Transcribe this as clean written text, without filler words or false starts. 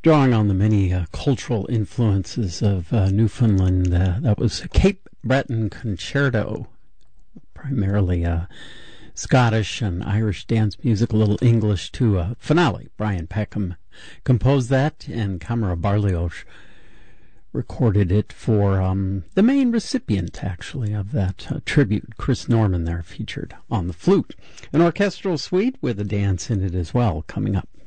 Drawing on the many cultural influences of Newfoundland, that was Cape Breton Concerto, primarily Scottish and Irish dance music, a little English too. Finale, Brian Peckham composed that, and Camera Barlioch recorded it for the main recipient, actually, of that tribute. Chris Norman there featured on the flute. An orchestral suite with a dance in it as well, coming up